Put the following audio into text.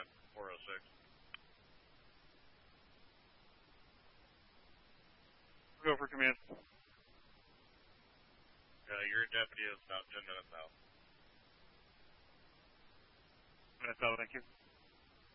406. Go for command. Your deputy is about 10 minutes out. Minutes out, thank you.